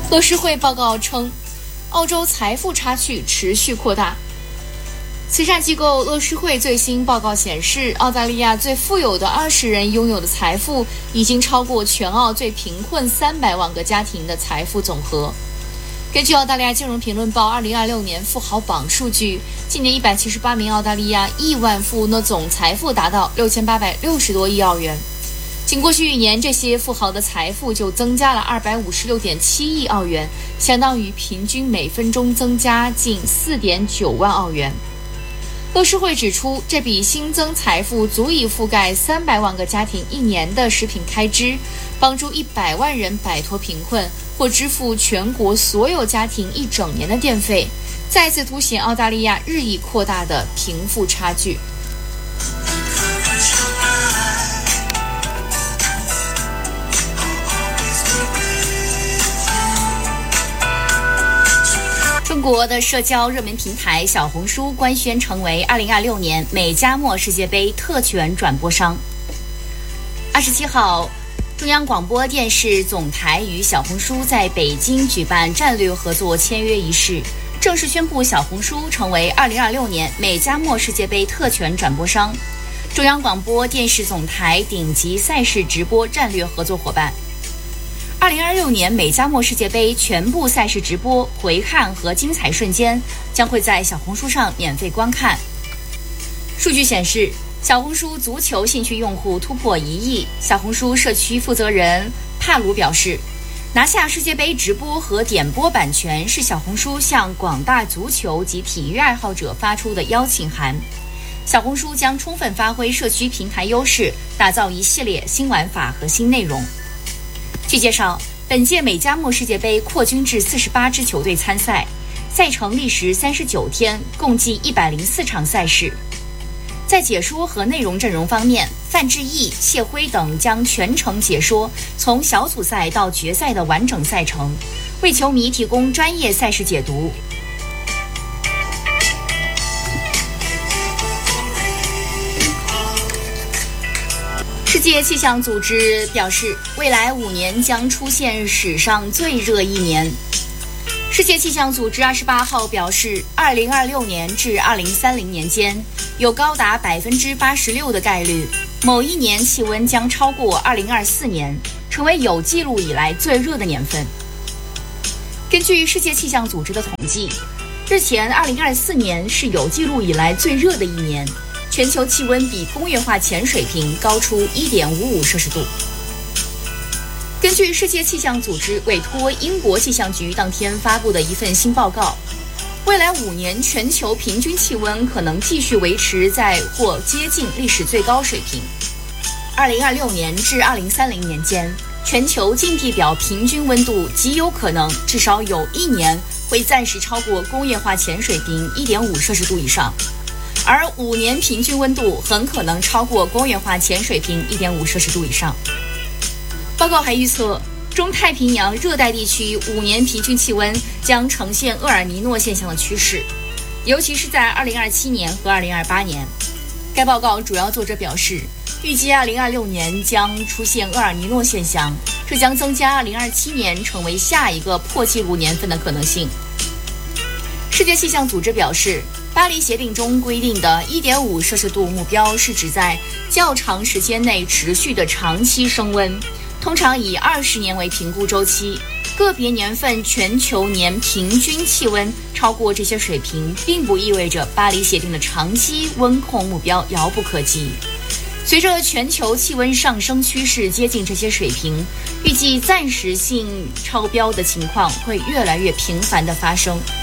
乐施会报告称，澳洲财富差距持续扩大。慈善机构乐施会最新报告显示，澳大利亚最富有的20人拥有的财富已经超过全澳最贫困300万个家庭的财富总和。根据澳大利亚金融评论报2026年富豪榜数据，今年178名澳大利亚亿万富翁的总财富达到6860多亿澳元。仅过去1年，这些富豪的财富就增加了256.7亿澳元，相当于平均每分钟增加近4.9万澳元。乐施会指出，这笔新增财富足以覆盖300万个家庭1年的食品开支，帮助100万人摆脱贫困，或支付全国所有家庭1整年的电费，再次凸显澳大利亚日益扩大的贫富差距。中国的社交热门平台小红书官宣成为2026年美加墨世界杯特权转播商。27号，中央广播电视总台与小红书在北京举办战略合作签约仪式，正式宣布小红书成为2026年美加墨世界杯特权转播商，中央广播电视总台顶级赛事直播战略合作伙伴。2026年美加墨世界杯全部赛事直播、回看和精彩瞬间将会在小红书上免费观看。数据显示，小红书足球兴趣用户突破1亿。小红书社区负责人帕鲁表示，拿下世界杯直播和点播版权是小红书向广大足球及体育爱好者发出的邀请函。小红书将充分发挥社区平台优势，打造一系列新玩法和新内容。据介绍，本届美加墨世界杯扩军至48支球队参赛，赛程历时39天，共计104场赛事。在解说和内容阵容方面，范志毅、谢辉等将全程解说从小组赛到决赛的完整赛程，为球迷提供专业赛事解读。世界气象组织表示，未来5年将出现史上最热1年。世界气象组织28号表示，2026年至2030年间，有高达86%的概率，某一年气温将超过2024年，成为有记录以来最热的年份。根据世界气象组织的统计，日前2024年是有记录以来最热的1年。全球气温比工业化前水平高出1.55摄氏度。根据世界气象组织委托英国气象局当天发布的一份新报告，未来5年全球平均气温可能继续维持在或接近历史最高水平。2026年至2030年间，全球近地表平均温度极有可能至少有1年会暂时超过工业化前水平1.5摄氏度以上。而5年平均温度很可能超过工业化前水平1.5摄氏度以上。报告还预测，中太平洋热带地区5年平均气温将呈现厄尔尼诺现象的趋势，尤其是在2027年和2028年。该报告主要作者表示，预计2026年将出现厄尔尼诺现象，这将增加2027年成为下一个破纪录年份的可能性。世界气象组织表示，巴黎协定中规定的1.5摄氏度目标是指在较长时间内持续的长期升温，通常以20年为评估周期。个别年份全球年平均气温超过这些水平，并不意味着巴黎协定的长期温控目标遥不可及。随着全球气温上升趋势接近这些水平，预计暂时性超标的情况会越来越频繁地发生。